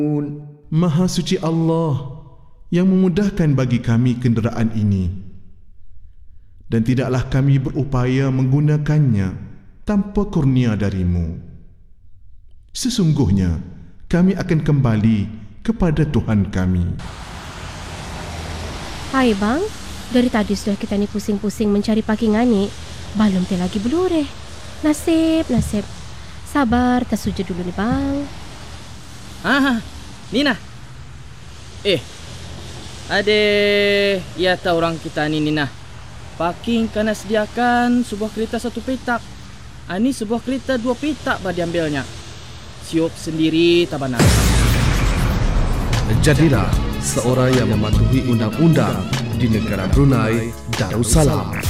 Maha suci Allah yang memudahkan bagi kami kenderaan ini, dan tidaklah kami berupaya menggunakannya tanpa kurnia darimu. Sesungguhnya kami akan kembali kepada Tuhan kami. Hai bang, dari tadi sudah kita ni pusing-pusing mencari parkingan ni, belum lagi belureh. Nasib. Sabar, kita sujud dulu ni bang. Nina. Ya tahu orang kita ni Nina. Parking kena sediakan sebuah kereta satu petak. Ini sebuah kereta dua petak bah diambilnya. Siup sendiri tabana. Jadilah seorang yang mematuhi undang-undang di negara Brunei Darussalam.